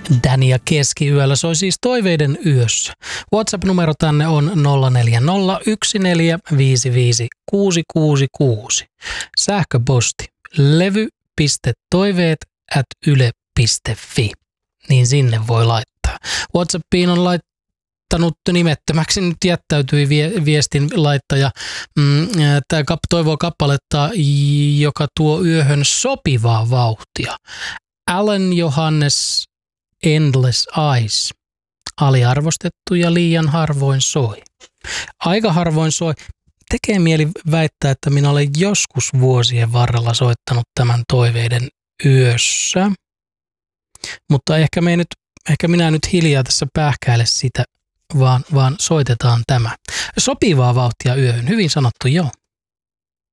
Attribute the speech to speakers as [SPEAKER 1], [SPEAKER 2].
[SPEAKER 1] Dania keskiyöllä soi siis toiveiden yössä. WhatsApp-numero tänne on 0401455666. Sähköposti levy.toiveet@yle.fi. Niin sinne voi laittaa. WhatsAppiin on laittanut nimettömäksi, nyt jättäytyi viestin laittaja. Tämä toivoo kappaletta, joka tuo yöhön sopivaa vauhtia. Alan Johannes Endless Eyes. Aliarvostettu ja liian harvoin soi. Aika harvoin soi. Tekee mieli väittää, että minä olen joskus vuosien varrella soittanut tämän toiveiden yössä. Mutta ehkä minä nyt hiljaa tässä pähkäile sitä, vaan soitetaan tämä. Sopivaa vauhtia yöhön. Hyvin sanottu, joo.